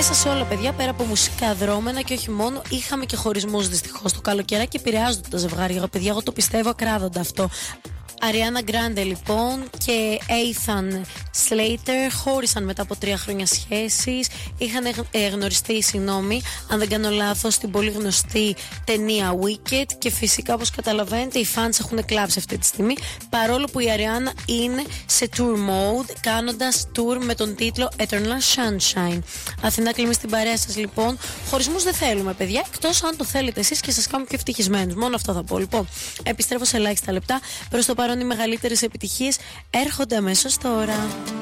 Μέσα σε όλα, παιδιά, πέρα από μουσικά δρόμενα και όχι μόνο, είχαμε και χωρισμούς δυστυχώς. Το καλοκαιράκι επηρεάζονται τα ζευγάρια. Παιδιά, εγώ το πιστεύω ακράδαντα αυτό. Ariana Grande λοιπόν και Ethan Slater χώρισαν μετά από 3 χρόνια σχέσης. Είχαν γνωριστεί, αν δεν κάνω λάθος, στην πολύ γνωστή ταινία Wicked. Και φυσικά, όπως καταλαβαίνετε, οι fans έχουν κλάψει αυτή τη στιγμή. Παρόλο που η Ariana είναι σε tour mode, κάνοντας tour με τον τίτλο Eternal Sunshine. Αθηνά Κλίμη στην παρέα σας λοιπόν. Χωρισμούς δεν θέλουμε, παιδιά, εκτός αν το θέλετε εσείς και σας κάνουμε πιο ευτυχισμένους. Μόνο αυτό θα πω. Λοιπόν, επιστρέφω σε ελάχιστα λεπτά. Προς το παρόν οι μεγαλύτερες επιτυχίες έρχονται αμέσως τώρα.